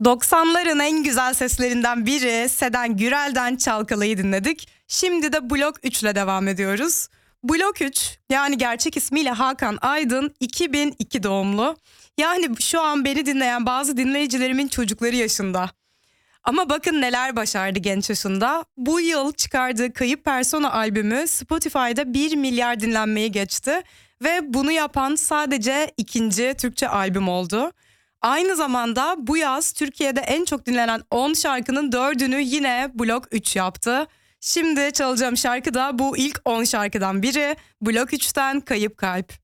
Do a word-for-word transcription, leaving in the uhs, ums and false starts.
doksanların en güzel seslerinden biri Seden Gürel'den Çalkalay'ı dinledik. Şimdi de Blok üç ile devam ediyoruz. Blok üç, yani gerçek ismiyle Hakan Aydın, iki bin iki doğumlu. Yani şu an beni dinleyen bazı dinleyicilerimin çocukları yaşında. Ama bakın neler başardı genç yaşında. Bu yıl çıkardığı Kayıp Persona albümü Spotify'da bir milyar dinlenmeyi geçti. Ve bunu yapan sadece ikinci Türkçe albüm oldu. Aynı zamanda bu yaz Türkiye'de en çok dinlenen on şarkının dördünü yine Blok üç yaptı. Şimdi çalacağım şarkı da bu ilk on şarkıdan biri. Blok üçten Kayıp Kalp.